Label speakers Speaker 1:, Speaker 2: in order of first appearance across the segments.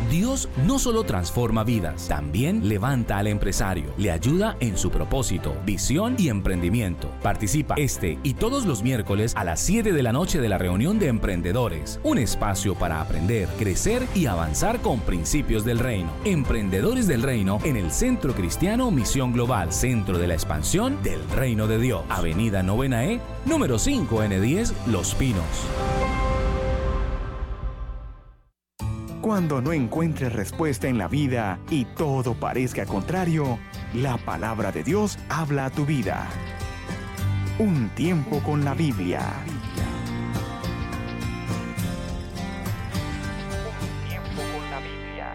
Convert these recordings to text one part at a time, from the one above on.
Speaker 1: Dios no solo transforma vidas, también levanta al empresario, le ayuda en su propósito, visión y emprendimiento. Participa este y todos los miércoles a las 7 de la noche de la reunión de emprendedores, un espacio para aprender, crecer y avanzar con principios del reino. Emprendedores del reino en el Centro Cristiano Misión Global, Centro de la Expansión del Reino de Dios, Avenida 9E, número 5N10, Los Pinos.
Speaker 2: Cuando no encuentres respuesta en la vida y todo parezca contrario, la palabra de Dios habla a tu vida. Un tiempo con la Biblia. Un tiempo con la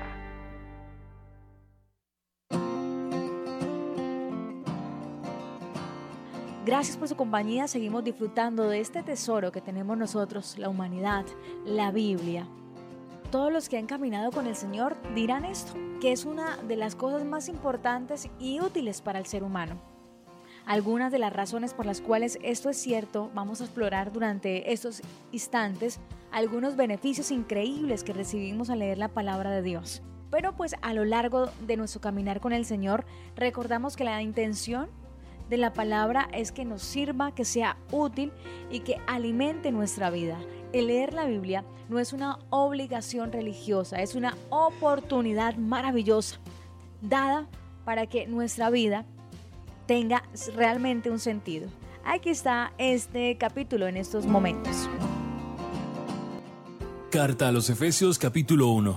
Speaker 2: Biblia.
Speaker 3: Gracias por su compañía. Seguimos disfrutando de este tesoro que tenemos nosotros, la humanidad, la Biblia. Todos los que han caminado con el Señor dirán esto, que es una de las cosas más importantes y útiles para el ser humano. Algunas de las razones por las cuales esto es cierto, vamos a explorar durante estos instantes algunos beneficios increíbles que recibimos al leer la palabra de Dios. Pero pues a lo largo de nuestro caminar con el Señor, recordamos que la intención de la palabra es que nos sirva, que sea útil y que alimente nuestra vida. El leer la Biblia no es una obligación religiosa, es una oportunidad maravillosa dada para que nuestra vida tenga realmente un sentido. Aquí está este capítulo en estos momentos.
Speaker 4: Carta a los Efesios, capítulo 1.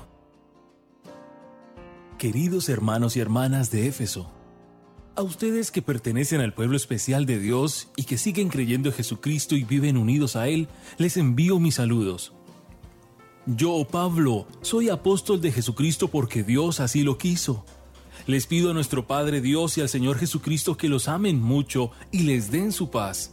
Speaker 4: Queridos hermanos y hermanas de Éfeso, a ustedes que pertenecen al pueblo especial de Dios y que siguen creyendo en Jesucristo y viven unidos a Él, les envío mis saludos. Yo, Pablo, soy apóstol de Jesucristo porque Dios así lo quiso. Les pido a nuestro Padre Dios y al Señor Jesucristo que los amen mucho y les den su paz.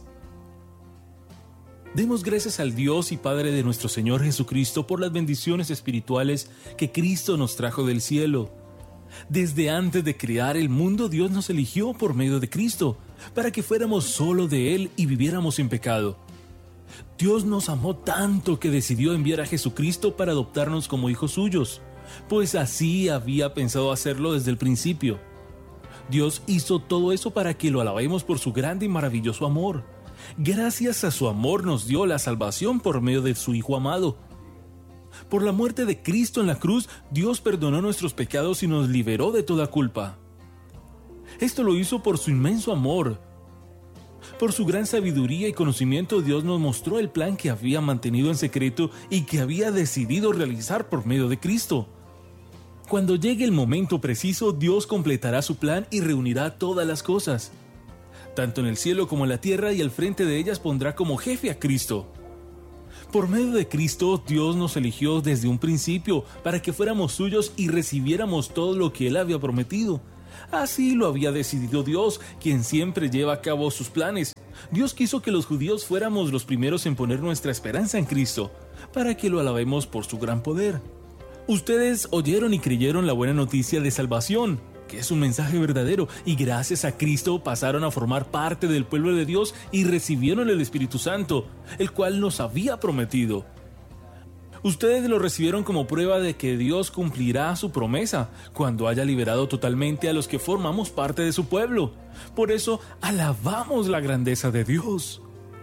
Speaker 4: Demos gracias al Dios y Padre de nuestro Señor Jesucristo por las bendiciones espirituales que Cristo nos trajo del cielo. Desde antes de crear el mundo, Dios nos eligió por medio de Cristo, para que fuéramos solo de Él y viviéramos sin pecado. Dios nos amó tanto que decidió enviar a Jesucristo para adoptarnos como hijos suyos, pues así había pensado hacerlo desde el principio. Dios hizo todo eso para que lo alabemos por su grande y maravilloso amor. Gracias a su amor nos dio la salvación por medio de su Hijo amado. Por la muerte de Cristo en la cruz, Dios perdonó nuestros pecados y nos liberó de toda culpa. Esto lo hizo por su inmenso amor. Por su gran sabiduría y conocimiento, Dios nos mostró el plan que había mantenido en secreto y que había decidido realizar por medio de Cristo. Cuando llegue el momento preciso, Dios completará su plan y reunirá todas las cosas, tanto en el cielo como en la tierra, y al frente de ellas pondrá como jefe a Cristo. Por medio de Cristo, Dios nos eligió desde un principio para que fuéramos suyos y recibiéramos todo lo que Él había prometido. Así lo había decidido Dios, quien siempre lleva a cabo sus planes. Dios quiso que los judíos fuéramos los primeros en poner nuestra esperanza en Cristo, para que lo alabemos por su gran poder. Ustedes oyeron y creyeron la buena noticia de salvación, que es un mensaje verdadero, y gracias a Cristo pasaron a formar parte del pueblo de Dios y recibieron el Espíritu Santo, el cual nos había prometido. Ustedes lo recibieron como prueba de que Dios cumplirá su promesa cuando haya liberado totalmente a los que formamos parte de su pueblo. Por eso alabamos la grandeza de Dios.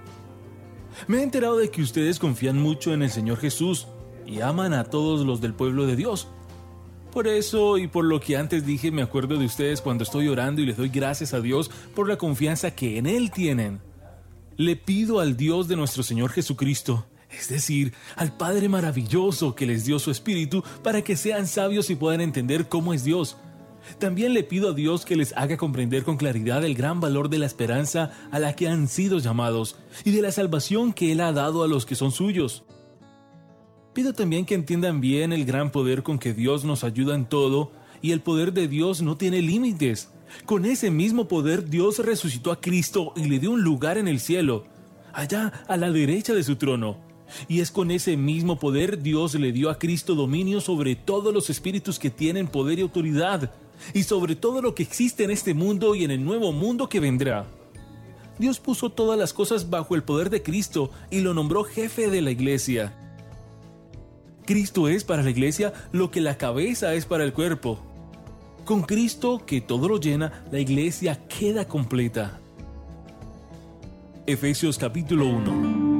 Speaker 4: Me he enterado de que ustedes confían mucho en el Señor Jesús y aman a todos los del pueblo de Dios. Por eso y por lo que antes dije, me acuerdo de ustedes cuando estoy orando y les doy gracias a Dios por la confianza que en Él tienen. Le pido al Dios de nuestro Señor Jesucristo, es decir, al Padre maravilloso que les dio su Espíritu, para que sean sabios y puedan entender cómo es Dios. También le pido a Dios que les haga comprender con claridad el gran valor de la esperanza a la que han sido llamados y de la salvación que Él ha dado a los que son suyos. Pido también que entiendan bien el gran poder con que Dios nos ayuda en todo, y el poder de Dios no tiene límites. Con ese mismo poder Dios resucitó a Cristo y le dio un lugar en el cielo, allá a la derecha de su trono. Y es con ese mismo poder Dios le dio a Cristo dominio sobre todos los espíritus que tienen poder y autoridad, y sobre todo lo que existe en este mundo y en el nuevo mundo que vendrá. Dios puso todas las cosas bajo el poder de Cristo y lo nombró jefe de la iglesia. Cristo es para la iglesia lo que la cabeza es para el cuerpo. Con Cristo, que todo lo llena, la iglesia queda completa. Efesios capítulo 1.